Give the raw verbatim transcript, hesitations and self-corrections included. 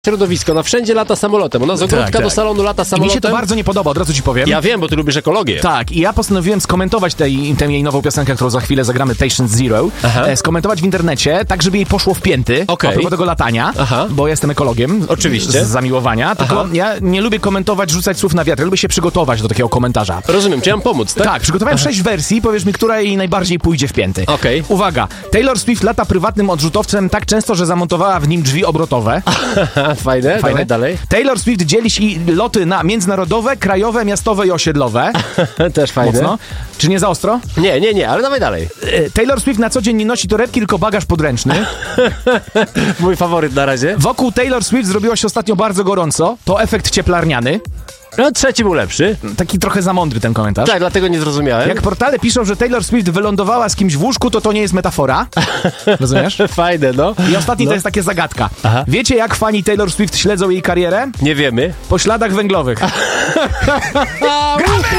Środowisko, ona wszędzie lata samolotem. Ona z ogródka tak, tak. do salonu lata samolotem. I mi się to bardzo nie podoba, od razu ci powiem. Ja wiem, bo ty lubisz ekologię. Tak, i ja postanowiłem skomentować tej, tę jej nową piosenkę, którą za chwilę zagramy, Patient Zero, e, skomentować w internecie, tak żeby jej poszło w pięty, okay. a propos tego latania, Aha. bo jestem ekologiem. Oczywiście. Z zamiłowania, tylko Aha. ja nie lubię komentować, rzucać słów na wiatr, ja lubię się przygotować do takiego komentarza. Rozumiem, czy ja mam pomóc, tak? Tak, przygotowałem Aha. sześć wersji, powiesz mi, która jej najbardziej pójdzie w pięty. Okej. Okay. Uwaga, Taylor Swift lata prywatnym odrzutowcem tak często, że zamontowała w nim drzwi obrotowe. Fajne, Fajne, dawaj dalej. Taylor Swift dzieli się loty na międzynarodowe, krajowe, miastowe i osiedlowe. Też fajne. Mocno. Czy nie za ostro? Nie, nie, nie, ale dawaj dalej. Taylor Swift na co dzień nie nosi torebki, tylko bagaż podręczny. Mój faworyt na razie. Wokół Taylor Swift zrobiło się ostatnio bardzo gorąco. To efekt cieplarniany. No, trzeci był lepszy. Taki trochę za mądry ten komentarz. Tak, dlatego nie zrozumiałem. Jak portale piszą, że Taylor Swift wylądowała z kimś w łóżku, to to nie jest metafora. Rozumiesz? Fajne, no. I ostatni no. to jest takie zagadka. Aha. Wiecie, jak fani Taylor Swift śledzą jej karierę? Nie wiemy. Po śladach węglowych. Gramy!